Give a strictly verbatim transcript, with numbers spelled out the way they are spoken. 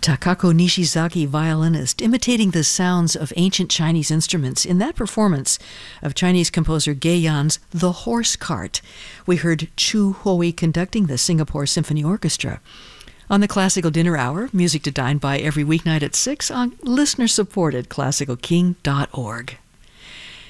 Takako Nishizaki, violinist, imitating the sounds of ancient Chinese instruments in that performance of Chinese composer Gay Yan's The Horse Cart. We heard Chu Hui conducting the Singapore Symphony Orchestra. On the Classical Dinner Hour, music to dine by every weeknight at six on listener-supported classical king dot org.